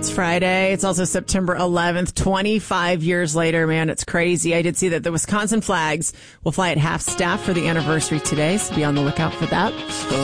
It's Friday. It's also September 11th, 25 years later. Man, it's crazy. I did see that the Wisconsin flags will fly at half staff for the anniversary today, so be on the lookout for that.